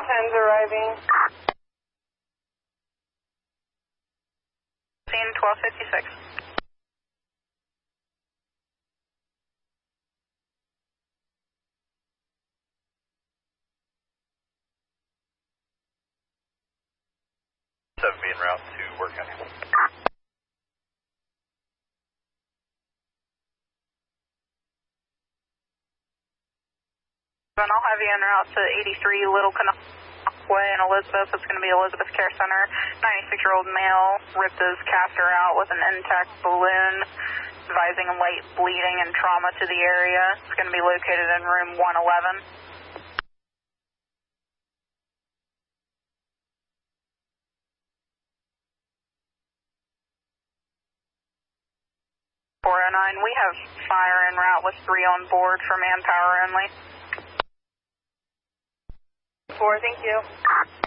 410's arriving. Scene 1256. Being route to work on you. And I'll have you en route to 83 Little Canal Way in Elizabeth. It's going to be Elizabeth Care Center. 96-year-old male ripped his catheter out with an intact balloon, advising light bleeding and trauma to the area. It's going to be located in room 111. 409, we have fire en route with 3 on board for manpower only. 4, thank you.